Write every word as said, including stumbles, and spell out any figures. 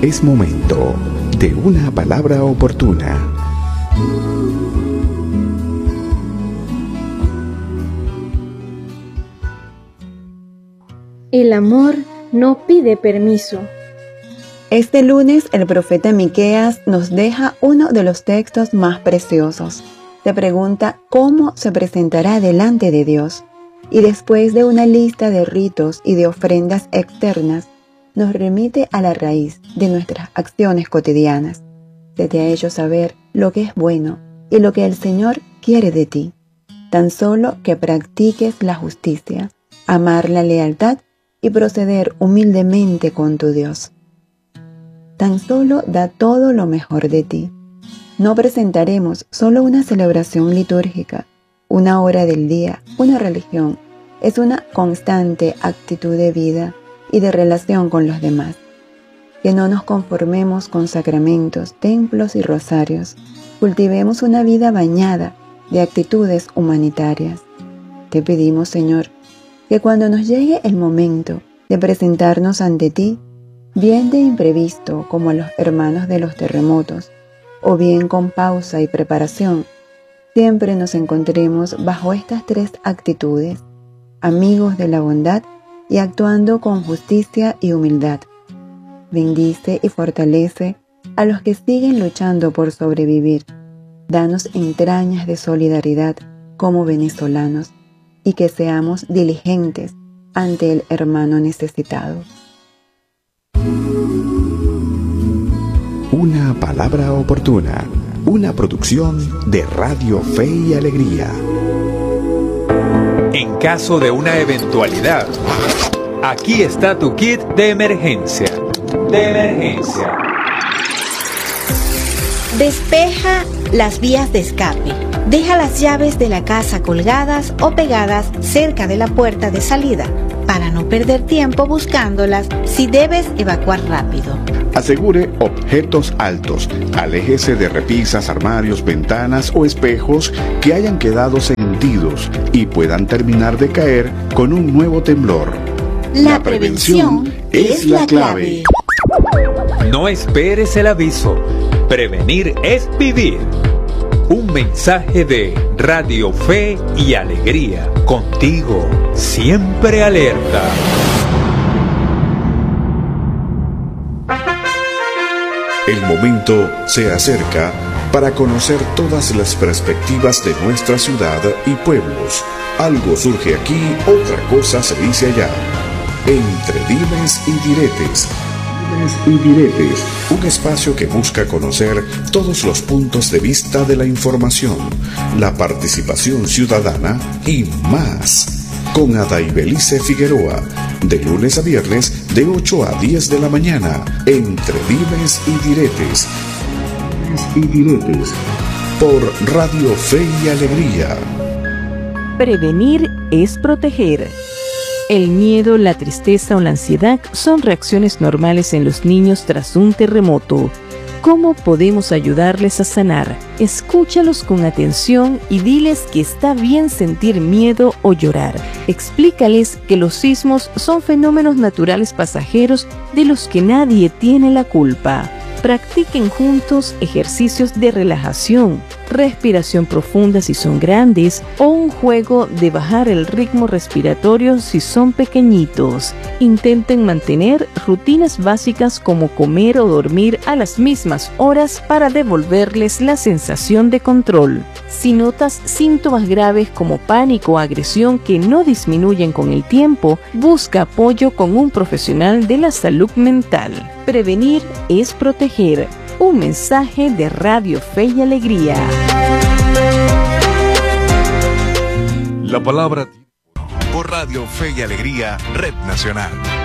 Es momento de una palabra oportuna. El amor no pide permiso. Este lunes el profeta Miqueas nos deja uno de los textos más preciosos. Se pregunta cómo se presentará delante de Dios, y después de una lista de ritos y de ofrendas externas, nos remite a la raíz de nuestras acciones cotidianas. Se te ha hecho saber lo que es bueno y lo que el Señor quiere de ti. Tan solo que practiques la justicia, amar la lealtad y proceder humildemente con tu Dios. Tan solo da todo lo mejor de ti. No presentaremos solo una celebración litúrgica, una hora del día, una religión. Es una constante actitud de vida y de relación con los demás. Que no nos conformemos con sacramentos, templos y rosarios. Cultivemos una vida bañada de actitudes humanitarias. Te pedimos, Señor, que cuando nos llegue el momento de presentarnos ante ti, bien de imprevisto como a los hermanos de los terremotos, o bien con pausa y preparación, siempre nos encontremos bajo estas tres actitudes, amigos de la bondad y actuando con justicia y humildad. Bendice y fortalece a los que siguen luchando por sobrevivir. Danos entrañas de solidaridad como venezolanos y que seamos diligentes ante el hermano necesitado. Una palabra oportuna, una producción de Radio Fe y Alegría. En caso de una eventualidad, aquí está tu kit de emergencia. De emergencia. Despeja las vías de escape. Deja las llaves de la casa colgadas o pegadas cerca de la puerta de salida para no perder tiempo buscándolas si debes evacuar rápido. Asegure objetos altos. Aléjese de repisas, armarios, ventanas o espejos que hayan quedado sentidos y puedan terminar de caer con un nuevo temblor. La prevención es la clave. No esperes el aviso. Prevenir es vivir. Un mensaje de Radio Fe y Alegría. Contigo, siempre alerta. El momento se acerca para conocer todas las perspectivas de nuestra ciudad y pueblos. Algo surge aquí, otra cosa se dice allá. Entre dimes y diretes. Y diretes, un espacio que busca conocer todos los puntos de vista de la información, la participación ciudadana y más. Con Adaibelice Figueroa, de lunes a viernes de ocho a diez de la mañana, entre dimes y diretes. Y diretes, por Radio Fe y Alegría. Prevenir es proteger. El miedo, la tristeza o la ansiedad son reacciones normales en los niños tras un terremoto. ¿Cómo podemos ayudarles a sanar? Escúchalos con atención y diles que está bien sentir miedo o llorar. Explícales que los sismos son fenómenos naturales pasajeros de los que nadie tiene la culpa. Practiquen juntos ejercicios de relajación, respiración profunda si son grandes o un juego de bajar el ritmo respiratorio si son pequeñitos. Intenten mantener rutinas básicas como comer o dormir a las mismas horas para devolverles la sensación de control. Si notas síntomas graves como pánico o agresión que no disminuyen con el tiempo, busca apoyo con un profesional de la salud mental. Prevenir es proteger. Un mensaje de Radio Fe y Alegría. La palabra por Radio Fe y Alegría, Red Nacional.